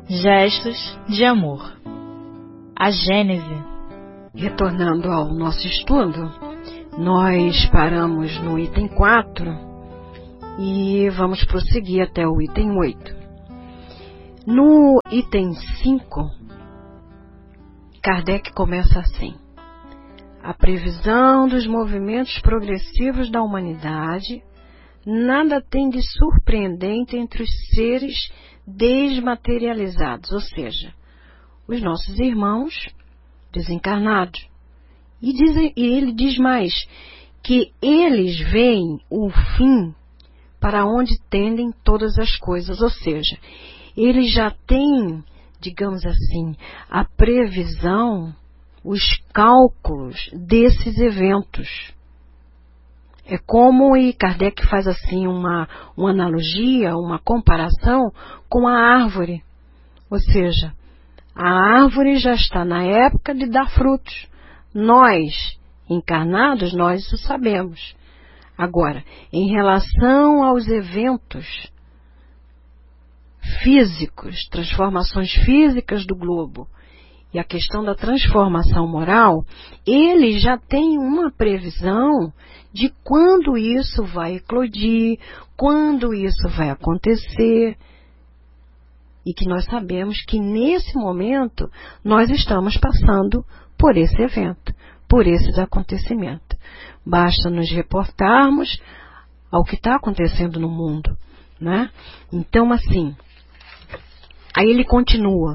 Gestos de amor. A Gênese. Retornando ao nosso estudo, nós paramos no item 4 e vamos prosseguir até o item 8. No item 5, Kardec começa assim: a previsão dos movimentos progressivos da humanidade nada tem de surpreendente entre os seres desmaterializados, ou seja, os nossos irmãos desencarnados. E ele diz mais, que eles veem o fim para onde tendem todas as coisas, ou seja, eles já têm, digamos assim, a previsão, os cálculos desses eventos. É como, e Kardec faz assim uma analogia, uma comparação com a árvore. Ou seja, a árvore já está na época de dar frutos. Nós, encarnados, nós isso sabemos. Agora, em relação aos eventos físicos, transformações físicas do globo, e a questão da transformação moral, ele já tem uma previsão de quando isso vai eclodir, quando isso vai acontecer, e que nós sabemos que nesse momento nós estamos passando por esse evento, por esses acontecimentos. Basta nos reportarmos ao que está acontecendo no mundo, né? Então, assim, aí ele continua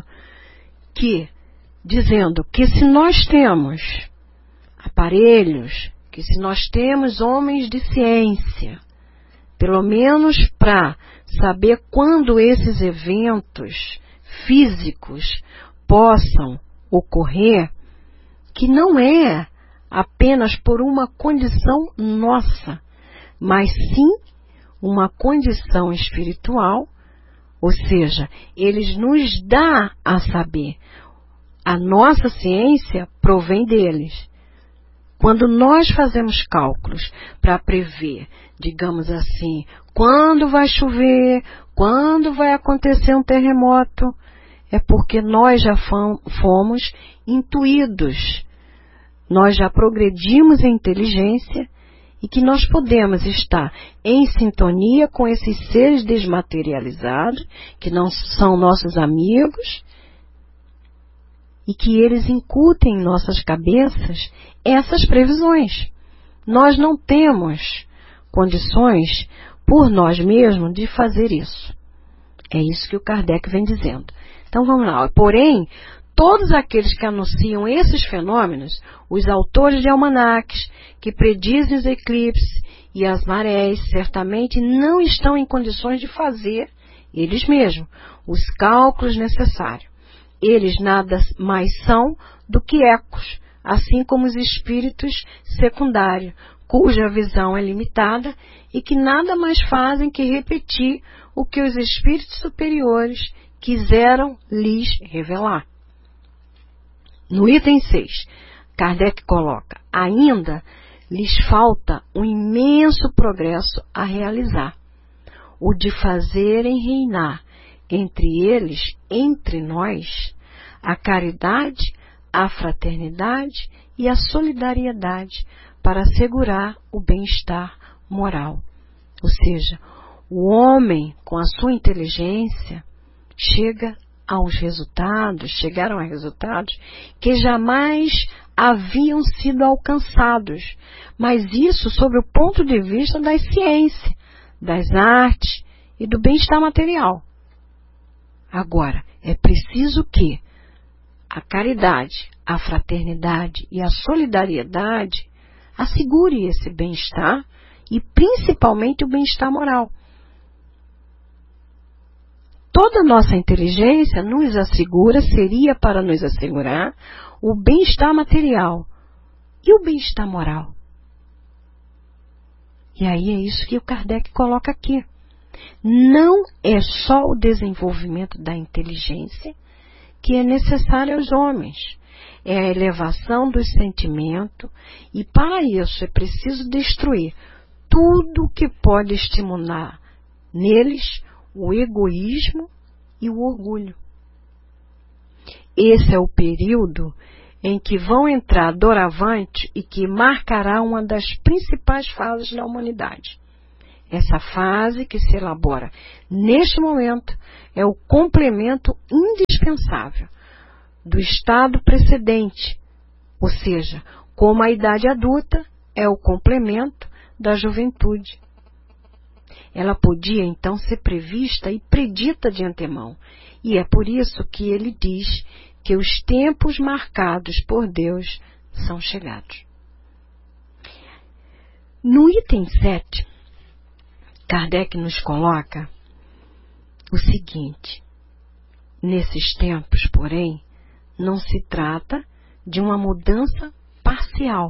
dizendo que se nós temos aparelhos, que se nós temos homens de ciência, pelo menos para saber quando esses eventos físicos possam ocorrer, que não é apenas por uma condição nossa, mas sim uma condição espiritual, ou seja, eles nos dá a saber. A nossa ciência provém deles. Quando nós fazemos cálculos para prever, digamos assim, quando vai chover, quando vai acontecer um terremoto, é porque nós já fomos intuídos. Nós já progredimos em inteligência e que nós podemos estar em sintonia com esses seres desmaterializados, que não são nossos amigos, e que eles incutem em nossas cabeças essas previsões. Nós não temos condições por nós mesmos de fazer isso. É isso que o Kardec vem dizendo. Então vamos lá. Porém, todos aqueles que anunciam esses fenômenos, os autores de almanaques, que predizem os eclipses e as marés, certamente não estão em condições de fazer, eles mesmos, os cálculos necessários. Eles nada mais são do que ecos, assim como os espíritos secundários, cuja visão é limitada e que nada mais fazem que repetir o que os espíritos superiores quiseram lhes revelar. No item 6, Kardec coloca: ainda lhes falta um imenso progresso a realizar, o de fazerem reinar entre eles, entre nós, a caridade, a fraternidade e a solidariedade para assegurar o bem-estar moral. Ou seja, o homem, com a sua inteligência, chegaram a resultados que jamais haviam sido alcançados, mas isso sob o ponto de vista das ciências, das artes e do bem-estar material. Agora, é preciso que a caridade, a fraternidade e a solidariedade assegure esse bem-estar e principalmente o bem-estar moral. Toda a nossa inteligência nos assegura, seria para nos assegurar o bem-estar material e o bem-estar moral. E aí é isso que o Kardec coloca aqui. Não é só o desenvolvimento da inteligência que é necessário aos homens. É a elevação do sentimento e para isso é preciso destruir tudo que pode estimular neles o egoísmo e o orgulho. esse é o período em que vão entrar doravante e que marcará uma das principais fases da humanidade. Essa fase que se elabora neste momento é o complemento indispensável do estado precedente, ou seja, como a idade adulta é o complemento da juventude. Ela podia então ser prevista e predita de antemão, e é por isso que ele diz que os tempos marcados por Deus são chegados. No item 7, Kardec nos coloca o seguinte: nesses tempos, porém, não se trata de uma mudança parcial.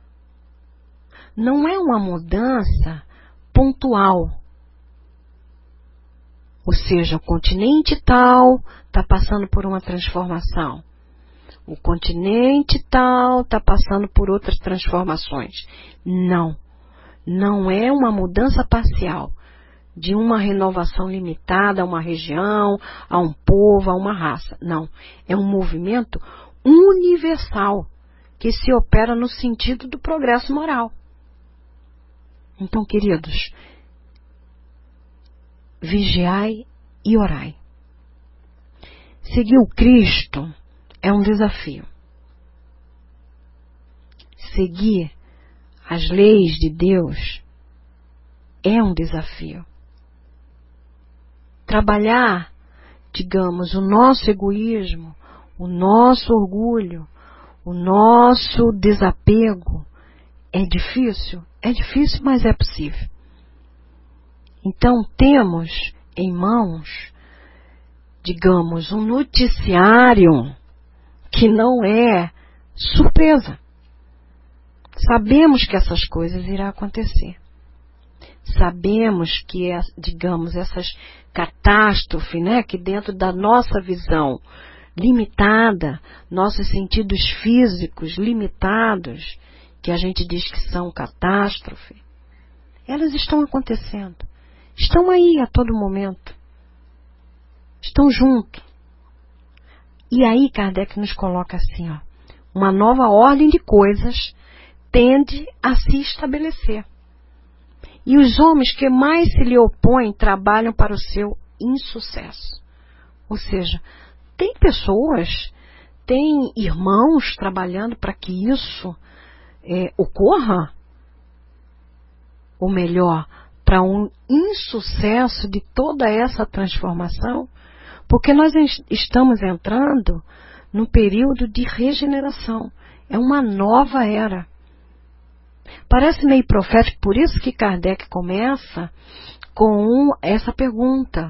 Não é uma mudança pontual. Ou seja, o continente tal está passando por uma transformação. O continente tal está passando por outras transformações. Não. Não é uma mudança parcial de uma renovação limitada a uma região, a um povo, a uma raça. Não. É um movimento universal que se opera no sentido do progresso moral. Então, queridos, vigiai e orai. Seguir o Cristo é um desafio. Seguir as leis de Deus é um desafio. Trabalhar, digamos, o nosso egoísmo, o nosso orgulho, o nosso desapego é difícil? É difícil, mas é possível. Então temos em mãos, digamos, um noticiário que não é surpresa. Sabemos que essas coisas irão acontecer. Sabemos que, digamos, essas catástrofes, né, que dentro da nossa visão limitada, nossos sentidos físicos limitados, que a gente diz que são catástrofe, elas estão acontecendo. Estão aí a todo momento. Estão junto. E aí Kardec nos coloca assim, ó, uma nova ordem de coisas tende a se estabelecer. E os homens que mais se lhe opõem trabalham para o seu insucesso. Ou seja, tem pessoas, tem irmãos trabalhando para que isso ocorra, ou melhor, para um insucesso de toda essa transformação, porque nós estamos entrando num período de regeneração. É uma nova era. Parece meio profético, por isso que Kardec começa com essa pergunta.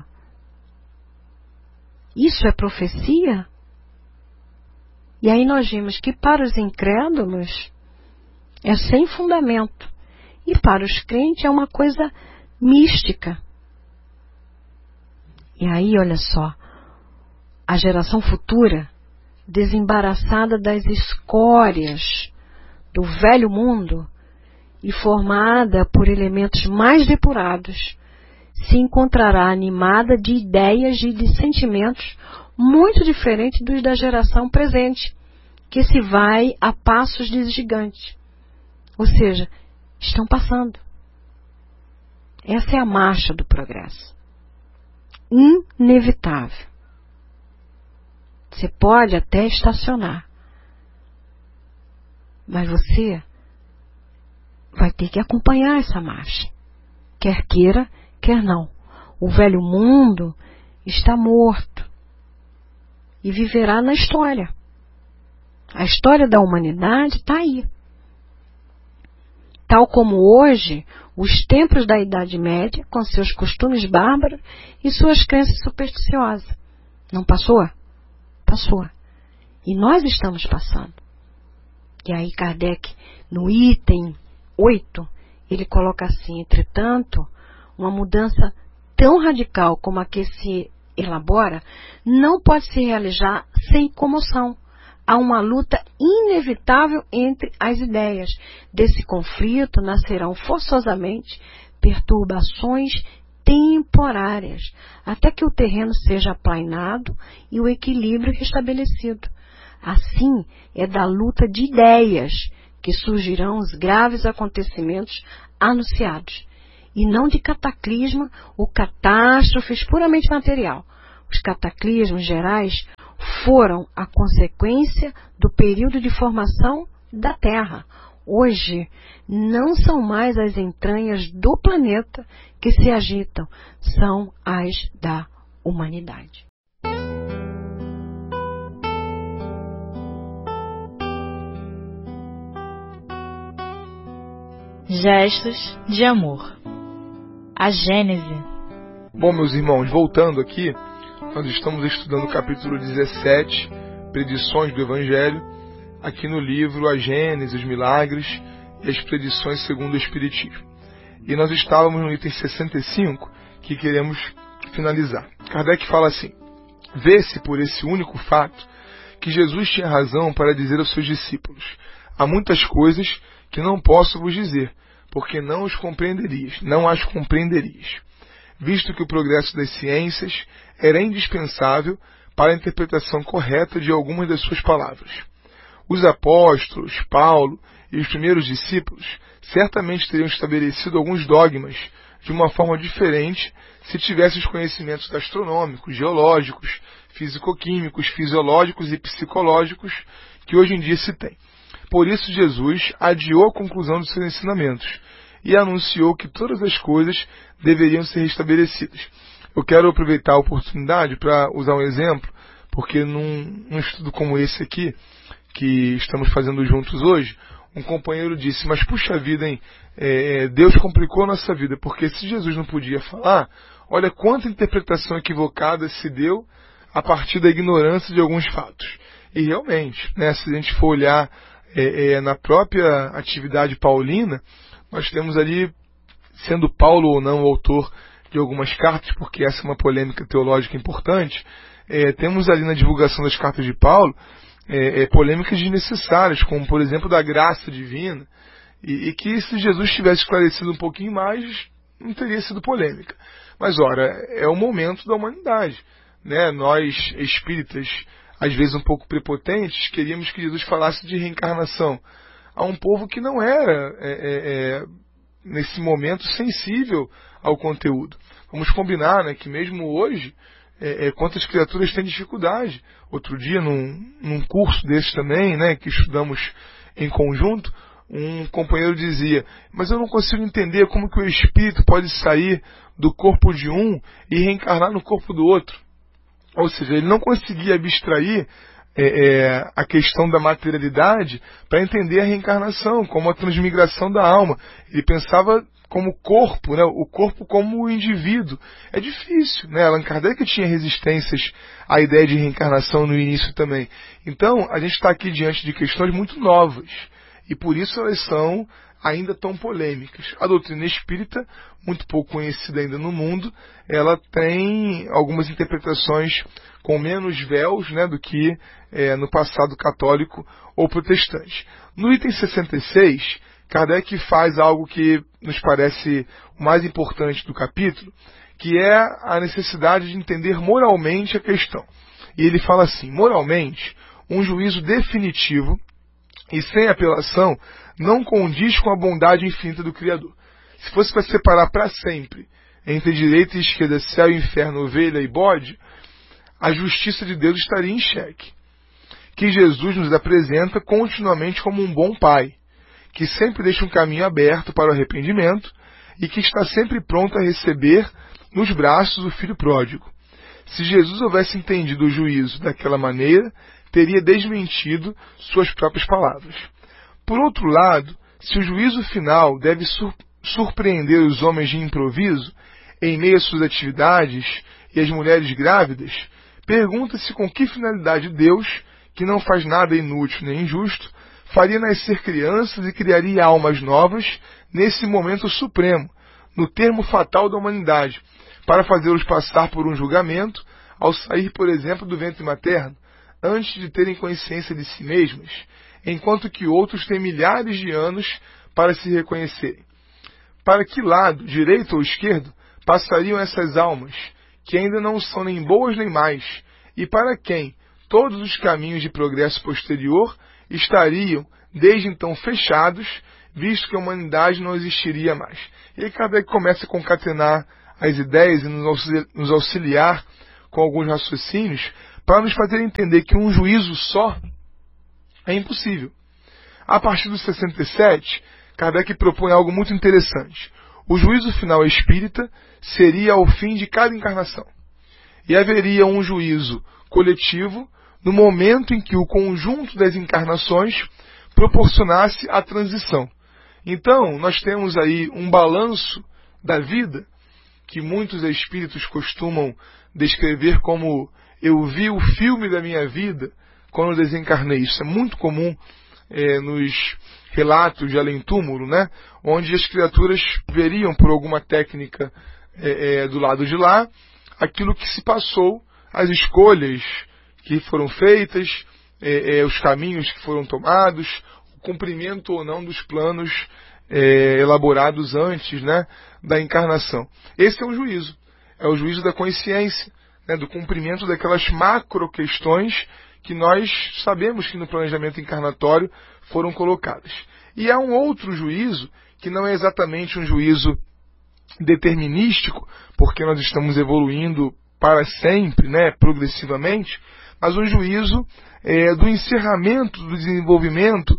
Isso é profecia? E aí nós vimos que para os incrédulos é sem fundamento. E para os crentes é uma coisa mística. E aí, olha só, a geração futura, desembaraçada das escórias do velho mundo e formada por elementos mais depurados, se encontrará animada de ideias e de sentimentos muito diferentes dos da geração presente, que se vai a passos de gigante. Ou seja, estão passando. Essa é a marcha do progresso. Inevitável. Você pode até estacionar, mas você vai ter que acompanhar essa marcha. Quer queira, quer não. O velho mundo está morto e viverá na história. A história da humanidade está aí. Tal como hoje, os templos da Idade Média, com seus costumes bárbaros e suas crenças supersticiosas. Não passou? Passou. E nós estamos passando. E aí Kardec, no item 8, ele coloca assim: entretanto, uma mudança tão radical como a que se elabora não pode se realizar sem comoção. Há uma luta inevitável entre as ideias. Desse conflito nascerão forçosamente perturbações temporárias, até que o terreno seja aplainado e o equilíbrio restabelecido. Assim, é da luta de ideias que surgirão os graves acontecimentos anunciados, e não de cataclisma ou catástrofes puramente material. Os cataclismos gerais foram a consequência do período de formação da Terra. Hoje, não são mais as entranhas do planeta que se agitam, são as da humanidade. Gestos de amor. A Gênese. Bom, meus irmãos, voltando aqui, nós estamos estudando o capítulo 17, Predições do Evangelho, aqui no livro A Gênese, os Milagres e as Predições segundo o Espiritismo. E nós estávamos no item 65, que queremos finalizar. Kardec fala assim: vê-se por esse único fato que Jesus tinha razão para dizer aos seus discípulos: há muitas coisas que não posso vos dizer, porque não as compreenderias, visto que o progresso das ciências era indispensável para a interpretação correta de algumas das suas palavras. Os apóstolos, Paulo e os primeiros discípulos certamente teriam estabelecido alguns dogmas de uma forma diferente se tivessem os conhecimentos astronômicos, geológicos, físico-químicos, fisiológicos e psicológicos que hoje em dia se tem. Por isso Jesus adiou a conclusão dos seus ensinamentos e anunciou que todas as coisas deveriam ser restabelecidas. Eu quero aproveitar a oportunidade para usar um exemplo, porque num estudo como esse aqui, que estamos fazendo juntos hoje, um companheiro disse: mas puxa vida, hein? Deus complicou a nossa vida, porque se Jesus não podia falar, olha quanta interpretação equivocada se deu a partir da ignorância de alguns fatos. E realmente, né, se a gente for olhar na própria atividade paulina, nós temos ali, sendo Paulo ou não o autor de algumas cartas, porque essa é uma polêmica teológica importante, temos ali na divulgação das cartas de Paulo polêmicas desnecessárias, como por exemplo da graça divina, e que se Jesus tivesse esclarecido um pouquinho mais, não teria sido polêmica. Mas ora, é o momento da humanidade, né? Nós espíritas, às vezes um pouco prepotentes, queríamos que Jesus falasse de reencarnação a um povo que não era, nesse momento, sensível ao conteúdo. Vamos combinar, né, que mesmo hoje, quantas criaturas têm dificuldade. Outro dia, num curso desse também, né, que estudamos em conjunto, um companheiro dizia: mas eu não consigo entender como que o espírito pode sair do corpo de um e reencarnar no corpo do outro. Ou seja, ele não conseguia abstrair a questão da materialidade para entender a reencarnação, como a transmigração da alma. Ele pensava como corpo, né? O corpo como o indivíduo. É difícil, né? Allan Kardec tinha resistências à ideia de reencarnação no início também. Então, a gente está aqui diante de questões muito novas, e por isso elas são ainda tão polêmicas. A doutrina espírita, muito pouco conhecida ainda no mundo, ela tem algumas interpretações com menos véus, né, do que no passado católico ou protestante. No item 66, Kardec faz algo que nos parece o mais importante do capítulo, que é a necessidade de entender moralmente a questão. E ele fala assim: moralmente, um juízo definitivo e sem apelação não condiz com a bondade infinita do Criador. Se fosse para separar para sempre entre direita e esquerda, céu e inferno, ovelha e bode, a justiça de Deus estaria em xeque. Que Jesus nos apresenta continuamente como um bom pai, que sempre deixa um caminho aberto para o arrependimento e que está sempre pronto a receber nos braços o filho pródigo. Se Jesus houvesse entendido o juízo daquela maneira, teria desmentido suas próprias palavras. Por outro lado, se o juízo final deve surpreender os homens de improviso, em meio às suas atividades, e as mulheres grávidas, pergunta-se com que finalidade Deus, que não faz nada inútil nem injusto, faria nascer crianças e criaria almas novas nesse momento supremo, no termo fatal da humanidade, para fazê-los passar por um julgamento, ao sair, por exemplo, do ventre materno, antes de terem consciência de si mesmas, enquanto que outros têm milhares de anos para se reconhecerem. Para que lado, direito ou esquerdo, passariam essas almas, que ainda não são nem boas nem más, e para quem todos os caminhos de progresso posterior estariam desde então fechados, visto que a humanidade não existiria mais. E aí Kardec começa a concatenar as ideias e nos auxiliar com alguns raciocínios para nos fazer entender que um juízo só é impossível. A partir do 67, Kardec propõe algo muito interessante. O juízo final espírita seria ao fim de cada encarnação. E haveria um juízo coletivo no momento em que o conjunto das encarnações proporcionasse a transição. Então, nós temos aí um balanço da vida, que muitos espíritos costumam descrever como eu vi o filme da minha vida quando desencarnei. Isso é muito comum nos relatos de além-túmulo, né? Onde as criaturas veriam por alguma técnica do lado de lá aquilo que se passou, as escolhas que foram feitas, os caminhos que foram tomados, o cumprimento ou não dos planos elaborados antes, né, da encarnação. Esse é o juízo. É o juízo da consciência, né, do cumprimento daquelas macro questões que nós sabemos que no planejamento encarnatório foram colocadas. E há um outro juízo, que não é exatamente um juízo determinístico, porque nós estamos evoluindo para sempre, né, progressivamente, mas um juízo do encerramento, do desenvolvimento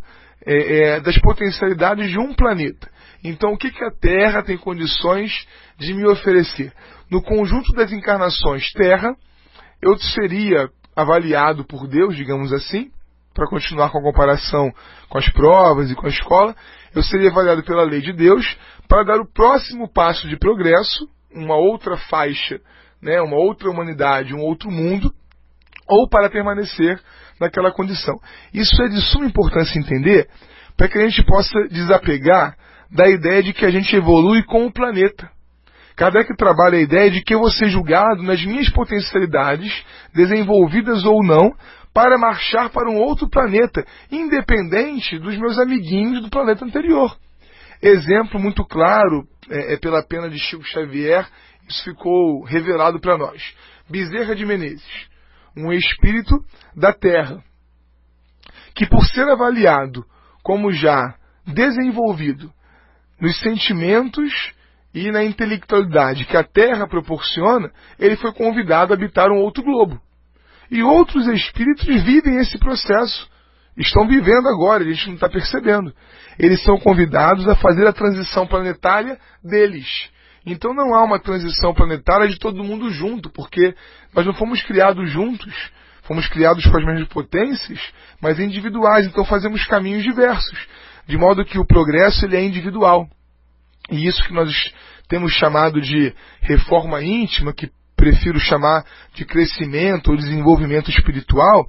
das potencialidades de um planeta. Então, o que a Terra tem condições de me oferecer? No conjunto das encarnações Terra, eu seria avaliado por Deus, digamos assim, para continuar com a comparação com as provas e com a escola, eu seria avaliado pela lei de Deus para dar o próximo passo de progresso, uma outra faixa, né, uma outra humanidade, um outro mundo, ou para permanecer naquela condição. Isso é de suma importância entender para que a gente possa desapegar da ideia de que a gente evolui com o planeta. Kardec trabalha a ideia de que eu vou ser julgado nas minhas potencialidades, desenvolvidas ou não, para marchar para um outro planeta, independente dos meus amiguinhos do planeta anterior. Exemplo muito claro, pela pena de Chico Xavier, isso ficou revelado para nós. Bezerra de Menezes, um espírito da Terra, que por ser avaliado como já desenvolvido nos sentimentos e na intelectualidade que a Terra proporciona, ele foi convidado a habitar um outro globo. E outros espíritos vivem esse processo. Estão vivendo agora, a gente não está percebendo. Eles são convidados a fazer a transição planetária deles. Então não há uma transição planetária de todo mundo junto, porque nós não fomos criados juntos. Fomos criados com as mesmas potências, mas individuais. Então fazemos caminhos diversos. De modo que o progresso ele é individual. E isso que nós temos chamado de reforma íntima, que prefiro chamar de crescimento ou desenvolvimento espiritual,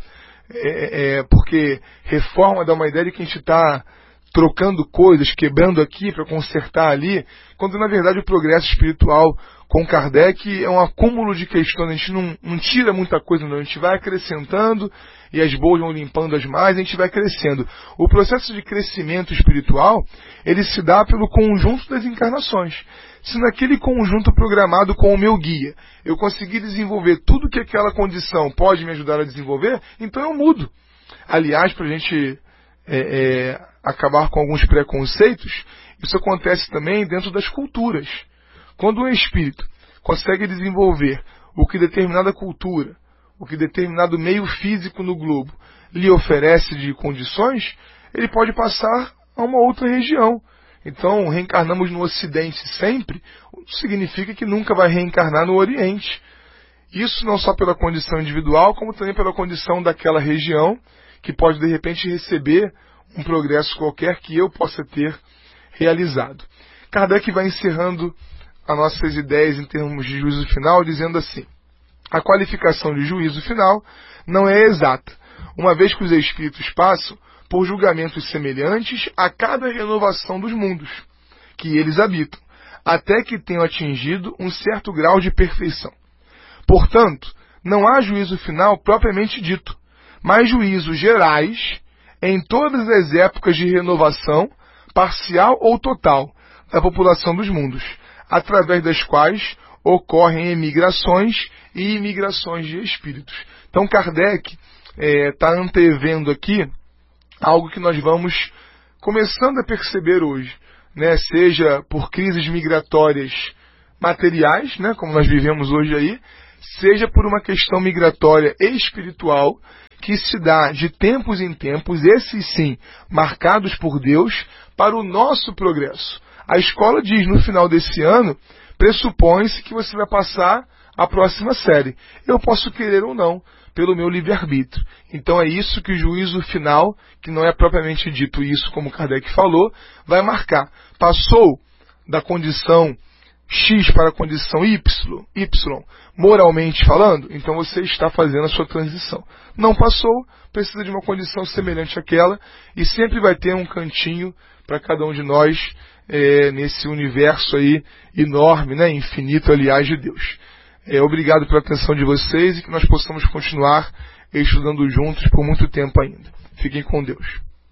porque reforma dá uma ideia de que a gente está trocando coisas, quebrando aqui para consertar ali, quando na verdade o progresso espiritual com Kardec é um acúmulo de questões. A gente não tira muita coisa, não. A gente vai acrescentando e as boas vão limpando as más, a gente vai crescendo. O processo de crescimento espiritual, ele se dá pelo conjunto das encarnações. Se naquele conjunto programado com o meu guia, eu conseguir desenvolver tudo que aquela condição pode me ajudar a desenvolver, então eu mudo. Aliás, para a gente acabar com alguns preconceitos, isso acontece também dentro das culturas. Quando um espírito consegue desenvolver o que determinada cultura, o que determinado meio físico no globo lhe oferece de condições, ele pode passar a uma outra região. Então, reencarnamos no Ocidente sempre, significa que nunca vai reencarnar no Oriente. Isso não só pela condição individual, como também pela condição daquela região, que pode de repente receber um progresso qualquer que eu possa ter realizado. Kardec vai encerrando as nossas ideias em termos de juízo final, dizendo assim: a qualificação de juízo final não é exata, uma vez que os espíritos passam por julgamentos semelhantes a cada renovação dos mundos que eles habitam, até que tenham atingido um certo grau de perfeição. Portanto, não há juízo final propriamente dito, mas juízos gerais em todas as épocas de renovação, parcial ou total, da população dos mundos, através das quais ocorrem emigrações e imigrações de espíritos. Então Kardec está antevendo aqui algo que nós vamos começando a perceber hoje, né? Seja por crises migratórias materiais, né? Como nós vivemos hoje aí, seja por uma questão migratória espiritual que se dá de tempos em tempos, esses sim, marcados por Deus, para o nosso progresso. A escola diz, no final desse ano, pressupõe-se que você vai passar a próxima série. Eu posso querer ou não, pelo meu livre-arbítrio. Então é isso que o juízo final, que não é propriamente dito isso como Kardec falou, vai marcar. Passou da condição X para a condição Y, moralmente falando, então você está fazendo a sua transição. Não passou, precisa de uma condição semelhante àquela, e sempre vai ter um cantinho para cada um de nós nesse universo aí enorme, né, infinito, aliás, de Deus. Obrigado pela atenção de vocês e que nós possamos continuar estudando juntos por muito tempo ainda. Fiquem com Deus.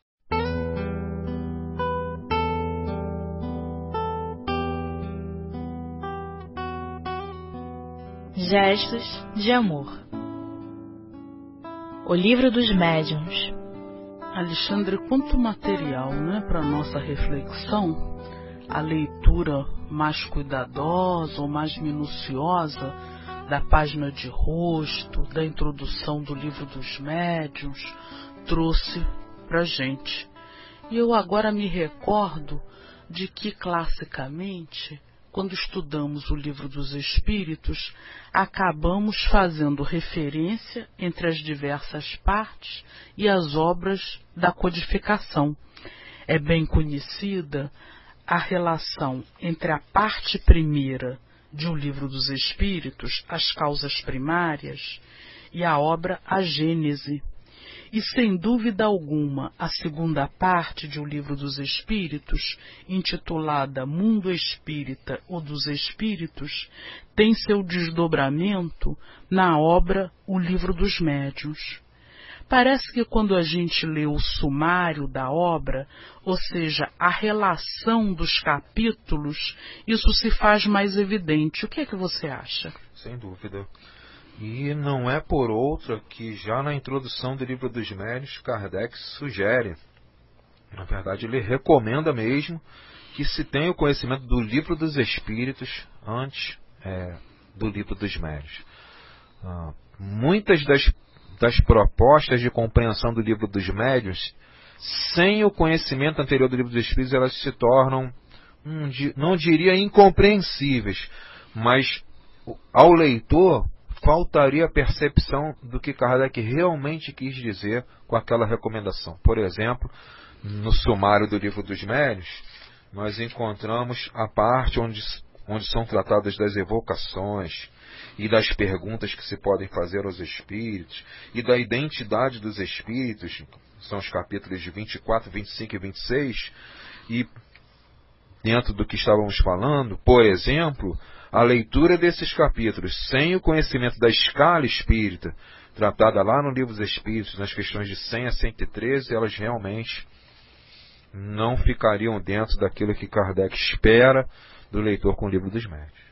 Gestos de amor. O Livro dos Médiuns. Alexandre, quanto material, né, para nossa reflexão, a leitura mais cuidadosa ou mais minuciosa da página de rosto, da introdução do Livro dos Médiuns, trouxe para a gente. E eu agora me recordo de que, classicamente, quando estudamos o Livro dos Espíritos, acabamos fazendo referência entre as diversas partes e as obras da codificação. É bem conhecida a relação entre a parte primeira de O Livro dos Espíritos, as causas primárias, e a obra A Gênese. E, sem dúvida alguma, a segunda parte de O Livro dos Espíritos, intitulada Mundo Espírita ou dos Espíritos, tem seu desdobramento na obra O Livro dos Médiuns. Parece que quando a gente lê o sumário da obra, ou seja, a relação dos capítulos, isso se faz mais evidente. O que é que você acha? Sem dúvida. E não é por outra que já na introdução do Livro dos Médiuns, Kardec sugere, na verdade ele recomenda mesmo, que se tenha o conhecimento do Livro dos Espíritos antes do Livro dos Médiuns. Muitas das propostas de compreensão do Livro dos Médiuns, sem o conhecimento anterior do Livro dos Espíritos, elas se tornam, não diria incompreensíveis, mas ao leitor faltaria a percepção do que Kardec realmente quis dizer com aquela recomendação. Por exemplo, no sumário do Livro dos Médiuns, nós encontramos a parte onde são tratadas das evocações e das perguntas que se podem fazer aos espíritos e da identidade dos espíritos, são os capítulos de 24, 25 e 26, e dentro do que estávamos falando, por exemplo, a leitura desses capítulos sem o conhecimento da escala espírita, tratada lá no Livro dos Espíritos, nas questões de 100 a 113, elas realmente não ficariam dentro daquilo que Kardec espera do leitor com o Livro dos Médiuns.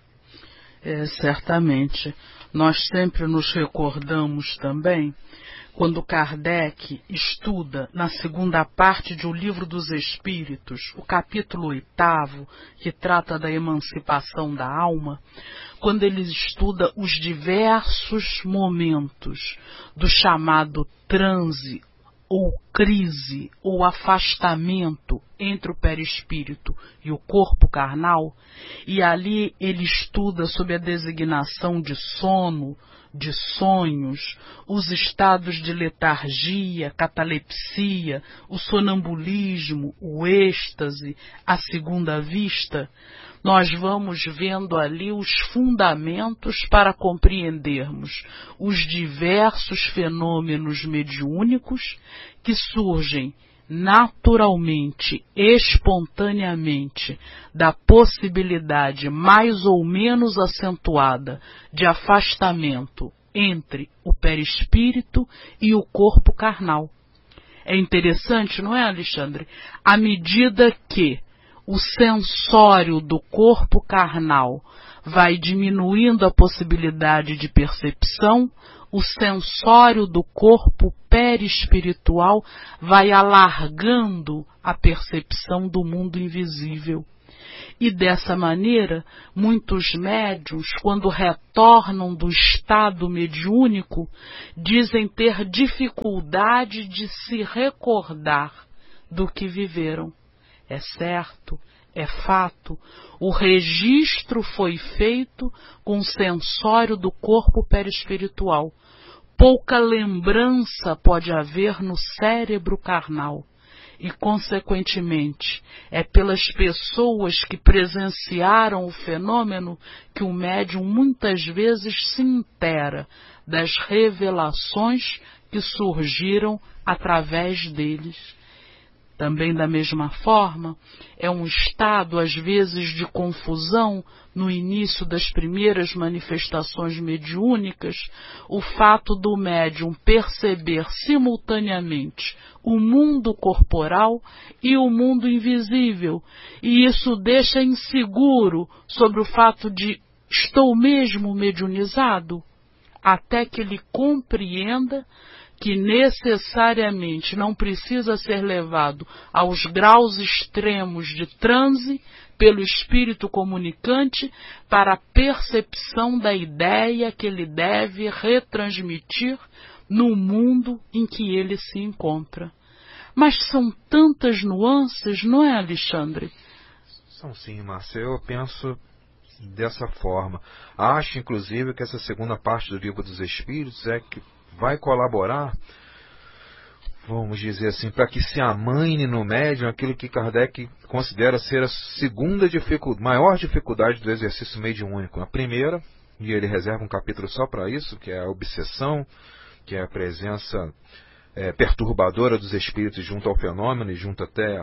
Certamente. Nós sempre nos recordamos também quando Kardec estuda na segunda parte de O Livro dos Espíritos, o capítulo 8º, que trata da emancipação da alma, quando ele estuda os diversos momentos do chamado transe, ou crise, ou afastamento entre o perispírito e o corpo carnal, e ali ele estuda sob a designação de sono, de sonhos, os estados de letargia, catalepsia, o sonambulismo, o êxtase, a segunda vista. Nós vamos vendo ali os fundamentos para compreendermos os diversos fenômenos mediúnicos que surgem naturalmente, espontaneamente, da possibilidade mais ou menos acentuada de afastamento entre o perispírito e o corpo carnal. É interessante, não é, Alexandre? À medida que o sensório do corpo carnal vai diminuindo a possibilidade de percepção, o sensório do corpo perispiritual vai alargando a percepção do mundo invisível. E dessa maneira, muitos médiuns, quando retornam do estado mediúnico, dizem ter dificuldade de se recordar do que viveram. É certo, é fato, o registro foi feito com o sensório do corpo perispiritual. Pouca lembrança pode haver no cérebro carnal. E, consequentemente, é pelas pessoas que presenciaram o fenômeno que o médium muitas vezes se intera das revelações que surgiram através deles. Também da mesma forma, é um estado, às vezes, de confusão no início das primeiras manifestações mediúnicas, o fato do médium perceber simultaneamente o mundo corporal e o mundo invisível, e isso deixa inseguro sobre o fato de estou mesmo mediunizado, até que ele compreenda que necessariamente não precisa ser levado aos graus extremos de transe pelo espírito comunicante para a percepção da ideia que ele deve retransmitir no mundo em que ele se encontra. Mas são tantas nuances, não é, Alexandre? São sim, Márcia. Eu penso dessa forma. Acho, inclusive, que essa segunda parte do Livro dos Espíritos é que vai colaborar, vamos dizer assim, para que se amaine no médium aquilo que Kardec considera ser a segunda maior dificuldade do exercício mediúnico. A primeira, e ele reserva um capítulo só para isso, que é a obsessão, que é a presença perturbadora dos espíritos junto ao fenômeno e junto até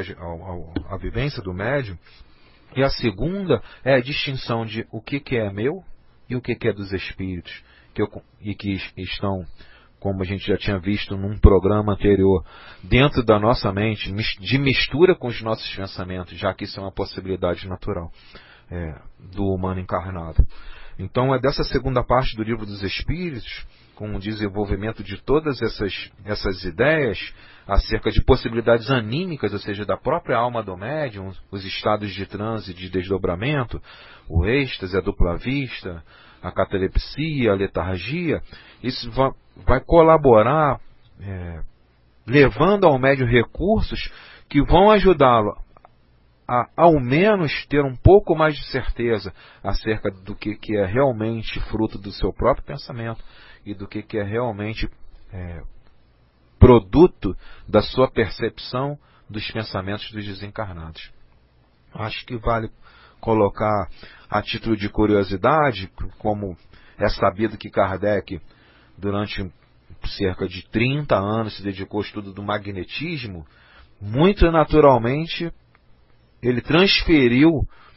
à vivência do médium. E a segunda é a distinção de o que é meu e o que é dos espíritos, e que estão, como a gente já tinha visto num programa anterior, dentro da nossa mente, de mistura com os nossos pensamentos, já que isso é uma possibilidade natural do humano encarnado. Então é dessa segunda parte do Livro dos Espíritos, com o desenvolvimento de todas essas ideias acerca de possibilidades anímicas, ou seja, da própria alma do médium, os estados de transe, de desdobramento, o êxtase, a dupla vista, a catalepsia, a letargia. Isso vai colaborar, levando ao médium recursos que vão ajudá-lo a, ao menos, ter um pouco mais de certeza acerca do que é realmente fruto do seu próprio pensamento e do que é realmente produto da sua percepção dos pensamentos dos desencarnados. Acho que vale colocar a título de curiosidade, como é sabido que Kardec, durante cerca de 30 anos, se dedicou ao estudo do magnetismo. Muito naturalmente, ele transferiu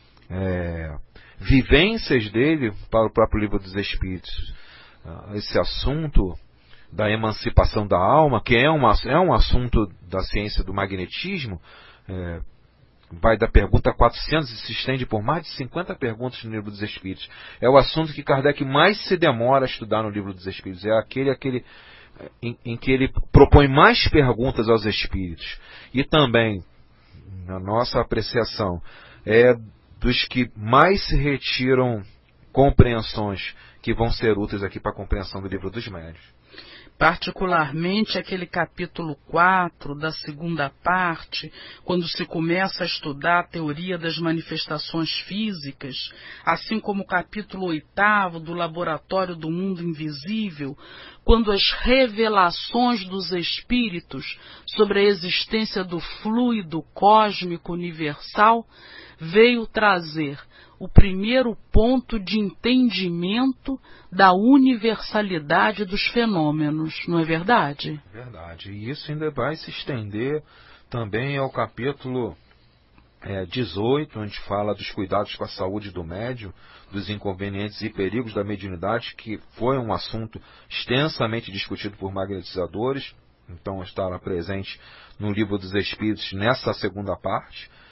vivências dele para o próprio Livro dos Espíritos. Esse assunto da emancipação da alma, que é um assunto da ciência do magnetismo, vai da pergunta 400 e se estende por mais de 50 perguntas no Livro dos Espíritos. É o assunto que Kardec mais se demora a estudar no Livro dos Espíritos. É aquele em que ele propõe mais perguntas aos espíritos. E também, na nossa apreciação, é dos que mais se retiram compreensões que vão ser úteis aqui para a compreensão do Livro dos Médiuns. Particularmente aquele capítulo 4 da segunda parte, quando se começa a estudar a teoria das manifestações físicas, assim como o capítulo 8 do Laboratório do Mundo Invisível, quando as revelações dos espíritos sobre a existência do fluido cósmico universal veio trazer o primeiro ponto de entendimento da universalidade dos fenômenos, não é verdade? Verdade. E isso ainda vai se estender também ao capítulo 18, onde fala dos cuidados com a saúde do médium, dos inconvenientes e perigos da mediunidade, que foi um assunto extensamente discutido por magnetizadores. Então estará presente no Livro dos Espíritos nessa segunda parte.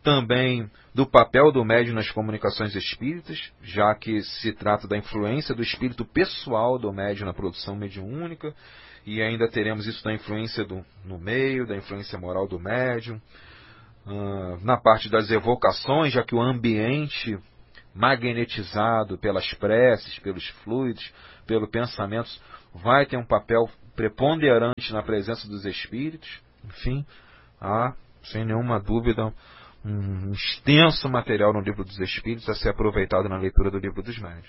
também do papel do médium nas comunicações espíritas, já que se trata da influência do espírito pessoal do médium na produção mediúnica, e ainda teremos isso da influência no meio, da influência moral do médium, na parte das evocações, já que o ambiente magnetizado pelas preces, pelos fluidos, pelo pensamento, vai ter um papel preponderante na presença dos espíritos. Enfim, há, sem nenhuma dúvida, um extenso material no Livro dos Espíritos a ser aproveitado na leitura do Livro dos Médiuns.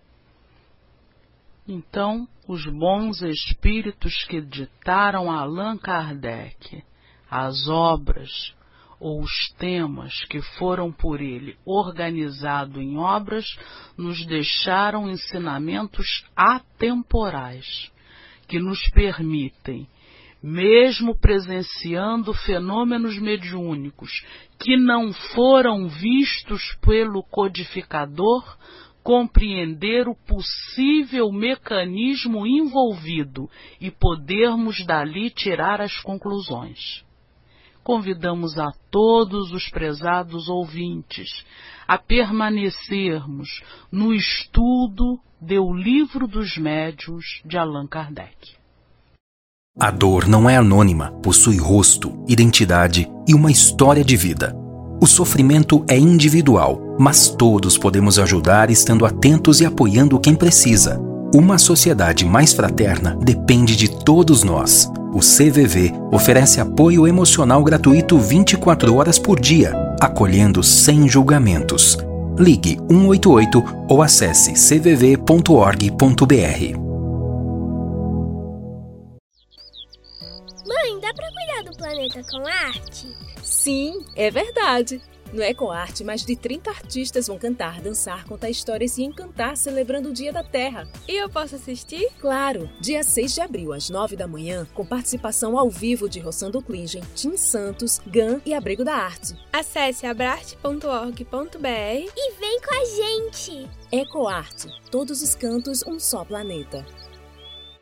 Então, os bons espíritos que ditaram a Allan Kardec as obras ou os temas que foram por ele organizados em obras, nos deixaram ensinamentos atemporais, que nos permitem, mesmo presenciando fenômenos mediúnicos que não foram vistos pelo codificador, compreender o possível mecanismo envolvido e podermos dali tirar as conclusões. Convidamos a todos os prezados ouvintes a permanecermos no estudo do Livro dos Médiuns de Allan Kardec. A dor não é anônima, possui rosto, identidade e uma história de vida. O sofrimento é individual, mas todos podemos ajudar estando atentos e apoiando quem precisa. Uma sociedade mais fraterna depende de todos nós. O CVV oferece apoio emocional gratuito 24 horas por dia, acolhendo sem julgamentos. Ligue 188 ou acesse cvv.org.br. Mãe, dá pra cuidar do planeta com arte? Sim, é verdade. No EcoArte, mais de 30 artistas vão cantar, dançar, contar histórias e encantar celebrando o Dia da Terra. E eu posso assistir? Claro! Dia 6 de abril, às 9 da manhã, com participação ao vivo de Rossando Klingen, Tim Santos, GAN e Abrigo da Arte. Acesse abrarte.org.br e vem com a gente! EcoArte. Todos os cantos, um só planeta.